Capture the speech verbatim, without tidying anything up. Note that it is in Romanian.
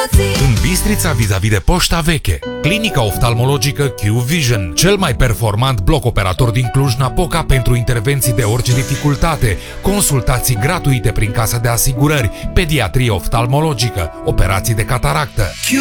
sănătății. În Bistrița, vis-a-vis de Poșta Veche, clinica oftalmologică Q Vision, cel mai performant bloc operator din Cluj-Napoca pentru intervenții de orice dificultate, consultații gratuite prin casa de asigurări, pediatrie oftalmologică, operații de cataractă. Q